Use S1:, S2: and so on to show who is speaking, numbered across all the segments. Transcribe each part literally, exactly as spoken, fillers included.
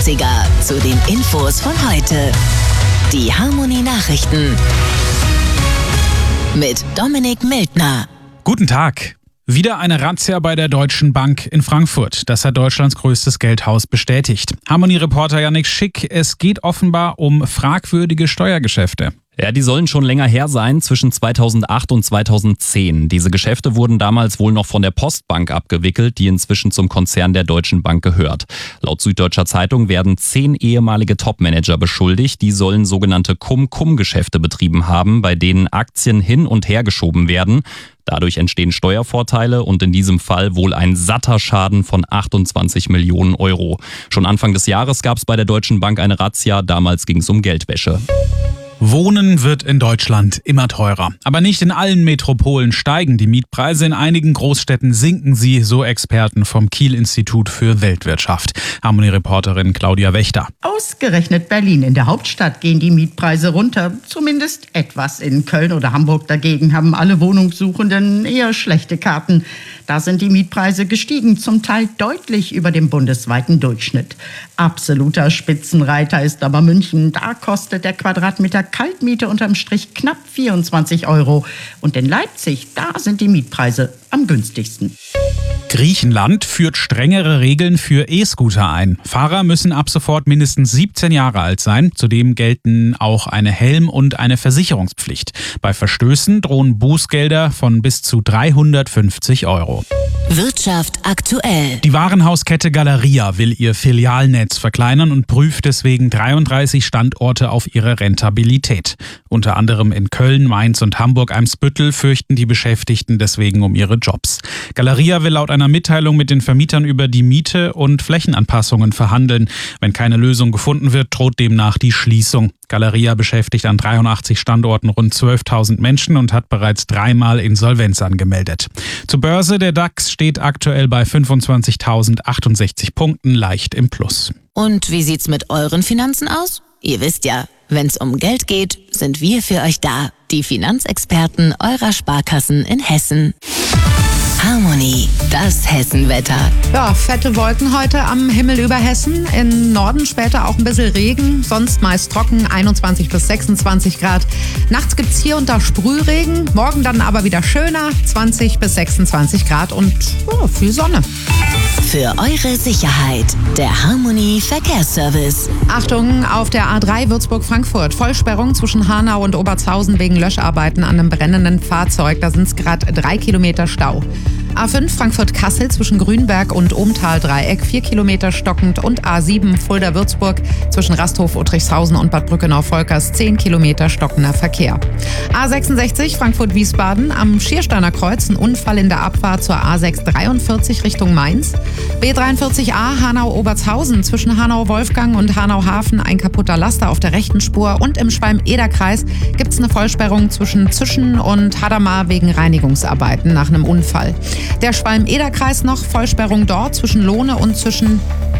S1: dreißiger zu den Infos von heute. Die Harmony Nachrichten mit Dominik Mildner.
S2: Guten Tag. Wieder eine Razzia bei der Deutschen Bank in Frankfurt. Das hat Deutschlands größtes Geldhaus bestätigt. Harmony-Reporter Yannick Schick, es geht offenbar um fragwürdige Steuergeschäfte.
S3: Ja, die sollen schon länger her sein, zwischen zweitausendacht und zweitausendzehn. Diese Geschäfte wurden damals wohl noch von der Postbank abgewickelt, die inzwischen zum Konzern der Deutschen Bank gehört. Laut Süddeutscher Zeitung werden zehn ehemalige Topmanager beschuldigt. Die sollen sogenannte Cum-Cum-Geschäfte betrieben haben, bei denen Aktien hin und her geschoben werden. Dadurch entstehen Steuervorteile und in diesem Fall wohl ein satter Schaden von achtundzwanzig Millionen Euro. Schon Anfang des Jahres gab es bei der Deutschen Bank eine Razzia, damals ging es um Geldwäsche.
S2: Wohnen wird in Deutschland immer teurer. Aber nicht in allen Metropolen steigen die Mietpreise. In einigen Großstädten sinken sie, so Experten vom Kiel-Institut für Weltwirtschaft. Harmony-Reporterin Claudia Wächter.
S4: Ausgerechnet Berlin. In der Hauptstadt gehen die Mietpreise runter. Zumindest etwas. In Köln oder Hamburg dagegen haben alle Wohnungssuchenden eher schlechte Karten. Da sind die Mietpreise gestiegen, zum Teil deutlich über dem bundesweiten Durchschnitt. Absoluter Spitzenreiter ist aber München. Da kostet der Quadratmeter Kaltmiete unterm Strich knapp vierundzwanzig Euro. Und in Leipzig, da sind die Mietpreise am günstigsten.
S2: Griechenland führt strengere Regeln für E-Scooter ein. Fahrer müssen ab sofort mindestens siebzehn Jahre alt sein. Zudem gelten auch eine Helm- und eine Versicherungspflicht. Bei Verstößen drohen Bußgelder von bis zu dreihundertfünfzig Euro.
S1: Wirtschaft aktuell.
S2: Die Warenhauskette Galeria will ihr Filialnetz verkleinern und prüft deswegen dreiunddreißig Standorte auf ihre Rentabilität. Unter anderem in Köln, Mainz und Hamburg-Eimsbüttel fürchten die Beschäftigten deswegen um ihre Jobs. Galeria will laut einer Mitteilung mit den Vermietern über die Miete und Flächenanpassungen verhandeln. Wenn keine Lösung gefunden wird, droht demnach die Schließung. Galeria beschäftigt an dreiundachtzig Standorten rund zwölftausend Menschen und hat bereits dreimal Insolvenz angemeldet. Zur Börse, der DAX steht aktuell bei fünfundzwanzigtausendachtundsechzig Punkten, leicht im Plus.
S1: Und wie sieht's mit euren Finanzen aus? Ihr wisst ja, wenn's um Geld geht, sind wir für euch da. Die Finanzexperten eurer Sparkassen in Hessen. Harmony, das Hessenwetter.
S5: Ja, fette Wolken heute am Himmel über Hessen. Im Norden später auch ein bisschen Regen, sonst meist trocken, einundzwanzig bis sechsundzwanzig Grad. Nachts gibt's hier und da Sprühregen, morgen dann aber wieder schöner, zwanzig bis sechsundzwanzig Grad und oh, viel Sonne.
S1: Für eure Sicherheit, der Harmony Verkehrsservice.
S5: Achtung, auf der A drei Würzburg-Frankfurt. Vollsperrung zwischen Hanau und Obertshausen wegen Löscharbeiten an einem brennenden Fahrzeug. Da sind es gerade drei Kilometer Stau. A fünf Frankfurt-Kassel zwischen Grünberg und Ohmtal-Dreieck, vier Kilometer stockend. Und A sieben Fulda-Würzburg zwischen Rasthof, Uttrichshausen und Bad Brückenau-Volkers, zehn Kilometer stockender Verkehr. A sechsundsechzig Frankfurt-Wiesbaden am Schiersteiner Kreuz, ein Unfall in der Abfahrt zur A sechs dreiundvierzig Richtung Mainz. B dreiundvierzig A Hanau-Obertshausen zwischen Hanau-Wolfgang und Hanau-Hafen, ein kaputter Laster auf der rechten Spur. Und im Schwalm-Eder-Kreis gibt es eine Vollsperrung zwischen Zischen und Hadamar wegen Reinigungsarbeiten nach einem Unfall. Der Schwalm-Eder-Kreis noch, Vollsperrung dort zwischen Lohne und zwischen...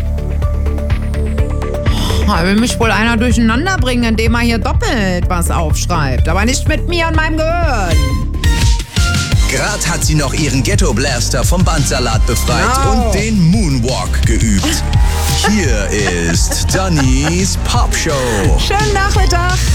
S5: Da will mich wohl einer durcheinander bringen, indem er hier doppelt was aufschreibt. Aber nicht mit mir und meinem Gehirn.
S6: Gerade hat sie noch ihren Ghetto-Blaster vom Bandsalat befreit
S5: Genau.
S6: und den Moonwalk geübt. Hier ist Dannys Popshow.
S5: Schönen Nachmittag.